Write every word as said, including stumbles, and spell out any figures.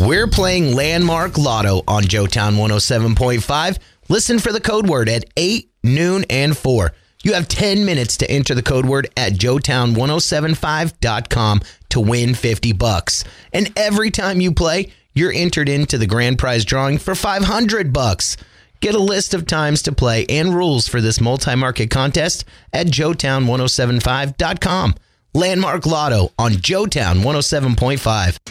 We're playing Landmark Lotto on Joetown one oh seven point five. Listen for the code word at eight, noon, and four. You have ten minutes to enter the code word at joetown ten seventy-five dot com to win fifty bucks. And every time you play, you're entered into the grand prize drawing for five hundred bucks. Get a list of times to play and rules for this multi-market contest at joetown ten seventy-five dot com. Landmark Lotto on Joetown one oh seven point five.